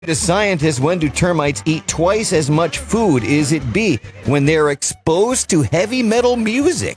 To scientists, when do termites eat twice as much food? Is it B, when they're exposed to heavy metal music?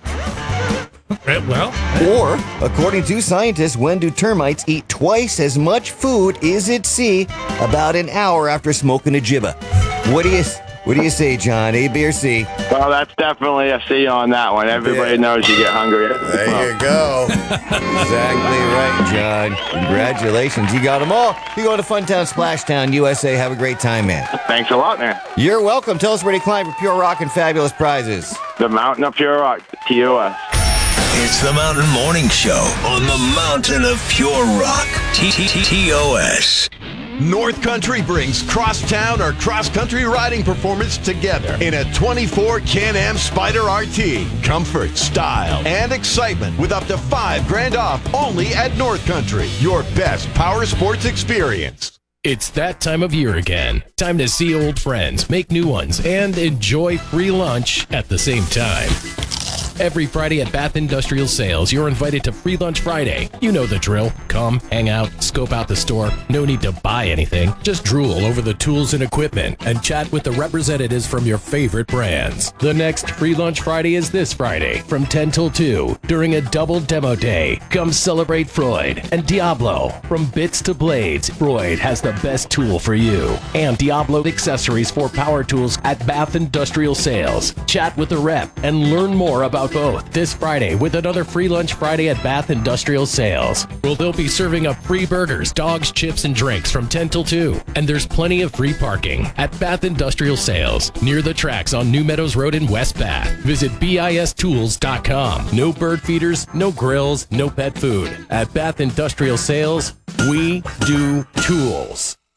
Or, according to scientists, when do termites eat twice as much food? Is it C, about an hour after smoking a jibba? What do you say, John? A, B, or C? Well, that's definitely a C on that one. Everybody knows you get hungry. There you go. Exactly right, John. Congratulations. You got them all. You go to Funtown, Splashtown, USA. Have a great time, man. Thanks a lot, man. You're welcome. Tell us where to climb for Pure Rock and fabulous prizes. The Mountain of Pure Rock, TOS. It's the Mountain Morning Show on the Mountain of Pure Rock, TOS. North Country brings crosstown or cross-country riding performance together in a 24 Can-Am Spyder RT. Comfort, style, and excitement with up to $5,000 off only at North Country. Your best power sports experience. It's that time of year again. Time to see old friends, make new ones, and enjoy free lunch at the same time. Every Friday at Bath Industrial Sales, you're invited to Free Lunch Friday. You know the drill. Come, hang out, scope out the store. No need to buy anything. Just drool over the tools and equipment and chat with the representatives from your favorite brands. The next Free Lunch Friday is this Friday from 10 till 2 during a double demo day. Come celebrate Freud and Diablo. From bits to blades, Freud has the best tool for you. And Diablo accessories for power tools at Bath Industrial Sales. Chat with the rep and learn more about both this Friday with another Free Lunch Friday at Bath Industrial Sales. Well, they'll be serving up free burgers, dogs, chips, and drinks from 10 till 2. And there's plenty of free parking at Bath Industrial Sales near the tracks on New Meadows Road in West Bath. Visit BIStools.com. No bird feeders, no grills, no pet food. At Bath Industrial Sales, we do tools.